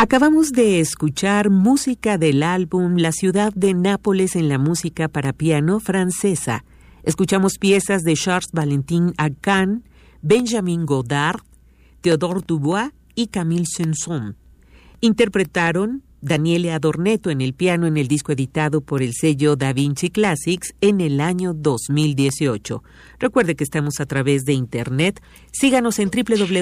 Acabamos de escuchar música del álbum La ciudad de Nápoles en la música para piano francesa. Escuchamos piezas de Charles-Valentin Akan, Benjamin Godard, Théodore Dubois y Camille Saint-Saëns. Interpretaron Daniele Adornetto en el piano en el disco editado por el sello Da Vinci Classics en el año 2018. Recuerde que estamos a través de internet. Síganos en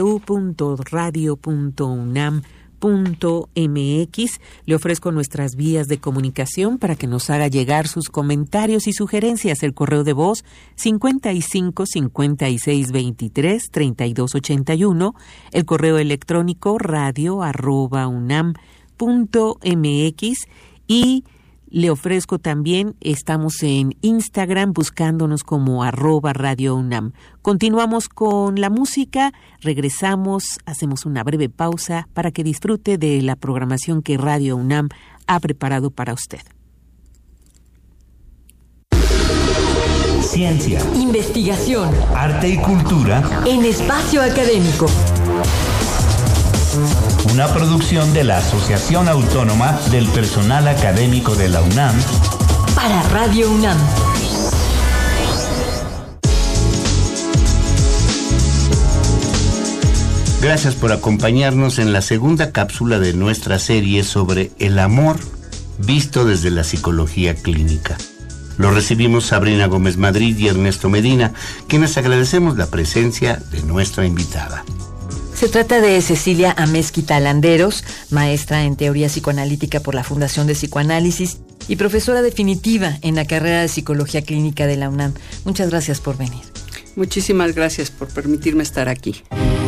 www.radio.unam.mx. Le ofrezco nuestras vías de comunicación para que nos haga llegar sus comentarios y sugerencias. El correo de voz 55 56 23 32 81, el correo electrónico radio@unam.mx, y le ofrezco también, estamos en Instagram buscándonos como @radiounam. Continuamos con la música, regresamos, hacemos una breve pausa para que disfrute de la programación que Radio UNAM ha preparado para usted. Ciencia, investigación, arte y cultura en espacio académico. Una producción de la Asociación Autónoma del Personal Académico de la UNAM para Radio UNAM. Gracias por acompañarnos en la segunda cápsula de nuestra serie sobre el amor visto desde la psicología clínica. Lo recibimos Sabrina Gómez Madrid y Ernesto Medina, quienes agradecemos la presencia de nuestra invitada. Se trata de Cecilia Amezquita Landeros, maestra en teoría psicoanalítica por la Fundación de Psicoanálisis y profesora definitiva en la carrera de Psicología Clínica de la UNAM. Muchas gracias por venir. Muchísimas gracias por permitirme estar aquí.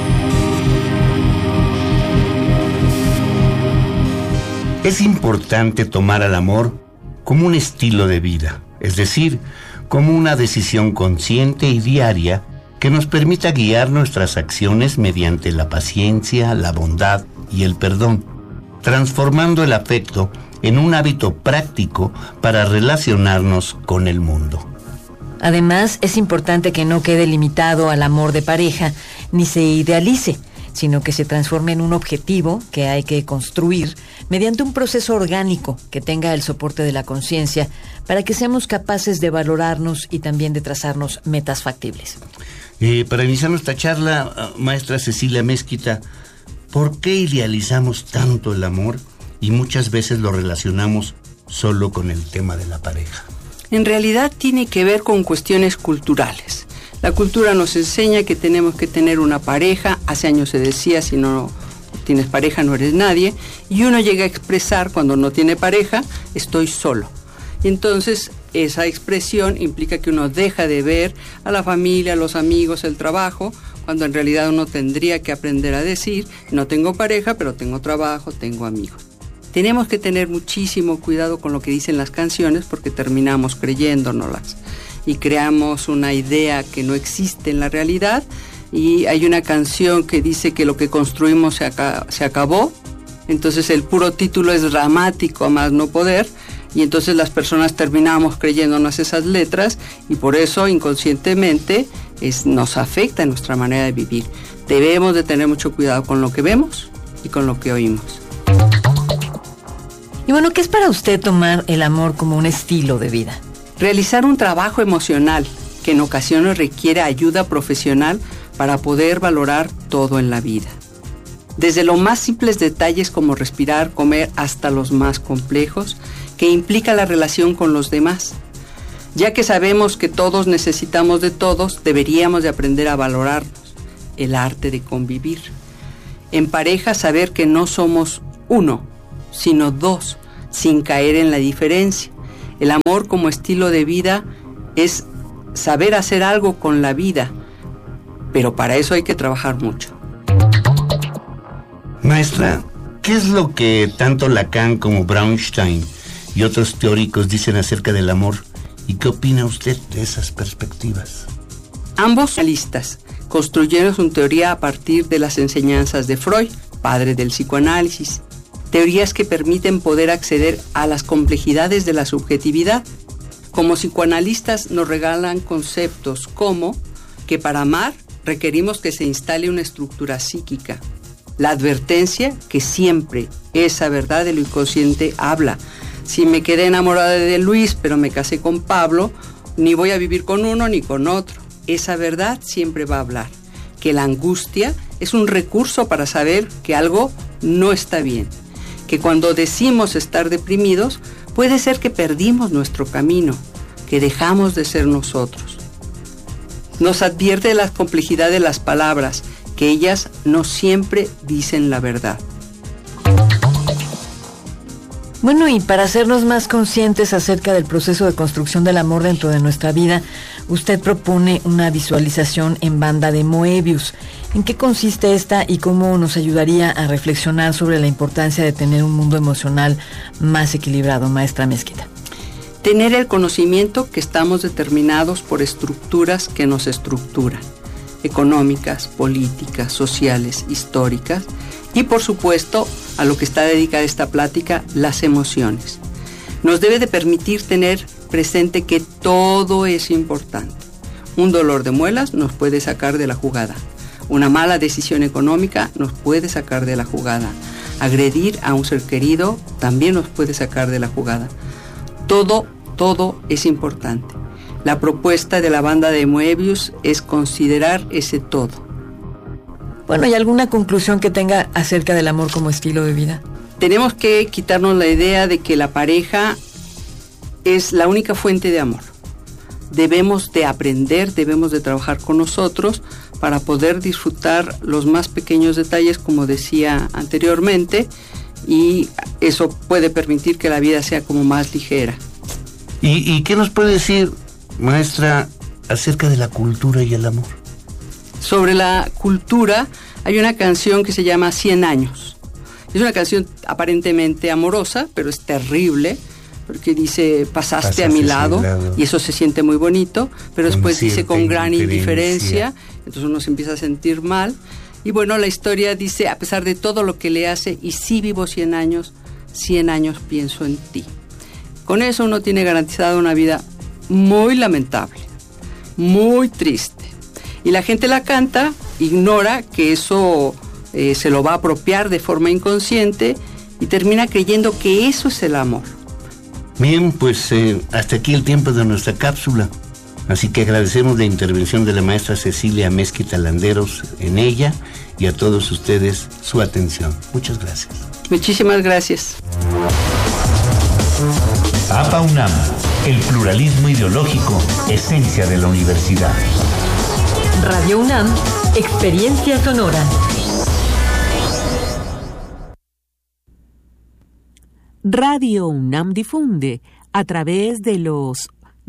Es importante tomar al amor como un estilo de vida, es decir, como una decisión consciente y diaria que nos permita guiar nuestras acciones mediante la paciencia, la bondad y el perdón, transformando el afecto en un hábito práctico para relacionarnos con el mundo. Además, es importante que no quede limitado al amor de pareja ni se idealice, sino que se transforme en un objetivo que hay que construir mediante un proceso orgánico que tenga el soporte de la conciencia para que seamos capaces de valorarnos y también de trazarnos metas factibles. Para iniciar nuestra charla, maestra Cecilia Amezquita, ¿por qué idealizamos tanto el amor y muchas veces lo relacionamos solo con el tema de la pareja? En realidad tiene que ver con cuestiones culturales. La cultura nos enseña que tenemos que tener una pareja. Hace años se decía, si no tienes pareja no eres nadie. Y uno llega a expresar cuando no tiene pareja, estoy solo. Y entonces esa expresión implica que uno deja de ver a la familia, a los amigos, el trabajo, cuando en realidad uno tendría que aprender a decir, no tengo pareja, pero tengo trabajo, tengo amigos. Tenemos que tener muchísimo cuidado con lo que dicen las canciones porque terminamos creyéndonoslas y creamos una idea que no existe en la realidad. Y hay una canción que dice que lo que construimos se acabó, entonces el puro título es dramático a más no poder, y entonces las personas terminamos creyéndonos esas letras y por eso inconscientemente nos afecta en nuestra manera de vivir. Debemos de tener mucho cuidado con lo que vemos y con lo que oímos. Y bueno, ¿qué es para usted tomar el amor como un estilo de vida? Realizar un trabajo emocional que en ocasiones requiere ayuda profesional para poder valorar todo en la vida. Desde los más simples detalles como respirar, comer, hasta los más complejos, que implica la relación con los demás. Ya que sabemos que todos necesitamos de todos, deberíamos de aprender a valorarnos, el arte de convivir. En pareja, saber que no somos uno, sino dos, sin caer en la diferencia. El amor como estilo de vida es saber hacer algo con la vida, pero para eso hay que trabajar mucho. Maestra, ¿qué es lo que tanto Lacan como Braunstein y otros teóricos dicen acerca del amor? ¿Y qué opina usted de esas perspectivas? Ambos analistas construyeron su teoría a partir de las enseñanzas de Freud, padre del psicoanálisis. Teorías que permiten poder acceder a las complejidades de la subjetividad. Como psicoanalistas nos regalan conceptos como que para amar requerimos que se instale una estructura psíquica, La advertencia que siempre esa verdad de lo inconsciente habla. Si me quedé enamorada de Luis, pero me casé con Pablo, ni voy a vivir con uno ni con otro. Esa verdad siempre va a hablar. Que la angustia es un recurso para saber que algo no está bien. Que cuando decimos estar deprimidos, puede ser que perdimos nuestro camino, que dejamos de ser nosotros. Nos advierte de la complejidad de las palabras, que ellas no siempre dicen la verdad. Bueno, y para hacernos más conscientes acerca del proceso de construcción del amor dentro de nuestra vida, usted propone una visualización en banda de Moebius. ¿En qué consiste esta y cómo nos ayudaría a reflexionar sobre la importancia de tener un mundo emocional más equilibrado, maestra Mezquita? Tener el conocimiento que estamos determinados por estructuras que nos estructuran, económicas, políticas, sociales, históricas, y por supuesto, a lo que está dedicada esta plática, las emociones. Nos debe de permitir tener presente que todo es importante. Un dolor de muelas nos puede sacar de la jugada. Una mala decisión económica nos puede sacar de la jugada. Agredir a un ser querido también nos puede sacar de la jugada. Todo es importante. La propuesta de la banda de Moebius es considerar ese todo. Bueno, ¿y alguna conclusión que tenga acerca del amor como estilo de vida? Tenemos que quitarnos la idea de que la pareja es la única fuente de amor. Debemos de aprender, debemos de trabajar con nosotros para poder disfrutar los más pequeños detalles, como decía anteriormente, y eso puede permitir que la vida sea como más ligera. ¿Y qué nos puede decir, maestra, acerca de la cultura y el amor? Sobre la cultura, hay una canción que se llama 100 años. Es una canción aparentemente amorosa, pero es terrible, porque dice, pasaste a mi lado, y eso se siente muy bonito, pero después dice con gran indiferencia, entonces uno se empieza a sentir mal. Y bueno, la historia dice, a pesar de todo lo que le hace, y si vivo 100 años pienso en ti. Con eso uno tiene garantizada una vida muy lamentable, muy triste. Y la gente la canta, ignora que eso se lo va a apropiar de forma inconsciente y termina creyendo que eso es el amor. Bien, pues hasta aquí el tiempo de nuestra cápsula. Así que agradecemos la intervención de la maestra Cecilia Mezquita Landeros en ella y a todos ustedes su atención. Muchas gracias. Muchísimas gracias. APA UNAM, el pluralismo ideológico, esencia de la universidad. Radio UNAM, experiencia sonora. Radio UNAM difunde a través de los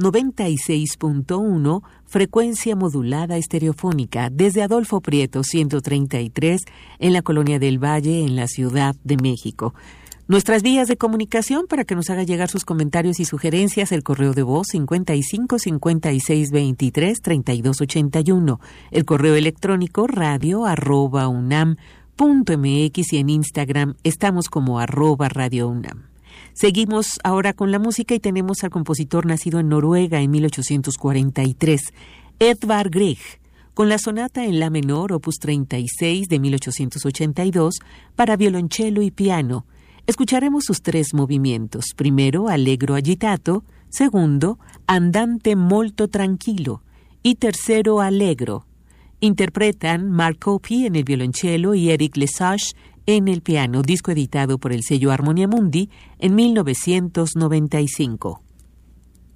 96.1 frecuencia modulada estereofónica desde Adolfo Prieto 133 en la Colonia del Valle en la Ciudad de México. Nuestras vías de comunicación para que nos haga llegar sus comentarios y sugerencias: el correo de voz 55 56 23 32 81, el correo electrónico radio@unam.mx y en Instagram estamos como @radiounam. Seguimos ahora con la música y tenemos al compositor nacido en Noruega en 1843, Edvard Grieg, con la sonata en la menor opus 36 de 1882 para violonchelo y piano. Escucharemos sus 3 movimientos. Primero, allegro agitato. Segundo, andante molto tranquilo. Y tercero, allegro. Interpretan Mark Hoppe en el violonchelo y Eric Lesage en el piano. Disco editado por el sello Harmonia Mundi en 1995.